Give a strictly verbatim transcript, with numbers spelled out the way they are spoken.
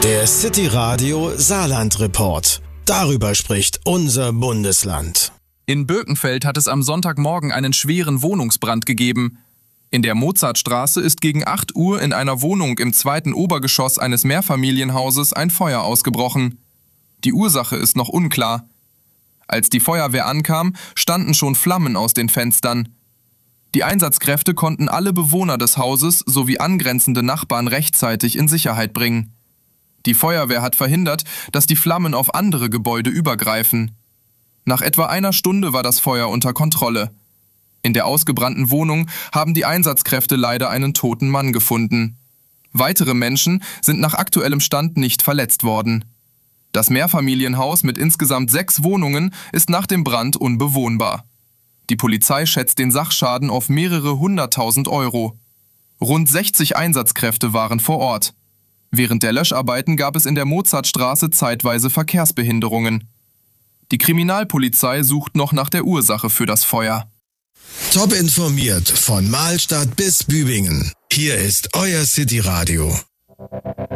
Der City Radio Saarland Report. Darüber spricht unser Bundesland. In Birkenfeld hat es am Sonntagmorgen einen schweren Wohnungsbrand gegeben. In der Mozartstraße ist gegen acht Uhr in einer Wohnung im zweiten Obergeschoss eines Mehrfamilienhauses ein Feuer ausgebrochen. Die Ursache ist noch unklar. Als die Feuerwehr ankam, standen schon Flammen aus den Fenstern. Die Einsatzkräfte konnten alle Bewohner des Hauses sowie angrenzende Nachbarn rechtzeitig in Sicherheit bringen. Die Feuerwehr hat verhindert, dass die Flammen auf andere Gebäude übergreifen. Nach etwa einer Stunde war das Feuer unter Kontrolle. In der ausgebrannten Wohnung haben die Einsatzkräfte leider einen toten Mann gefunden. Weitere Menschen sind nach aktuellem Stand nicht verletzt worden. Das Mehrfamilienhaus mit insgesamt sechs Wohnungen ist nach dem Brand unbewohnbar. Die Polizei schätzt den Sachschaden auf mehrere hunderttausend Euro. Rund sechzig Einsatzkräfte waren vor Ort. Während der Löscharbeiten gab es in der Mozartstraße zeitweise Verkehrsbehinderungen. Die Kriminalpolizei sucht noch nach der Ursache für das Feuer. Top informiert von Mahlstadt bis Bübingen. Hier ist euer City Radio.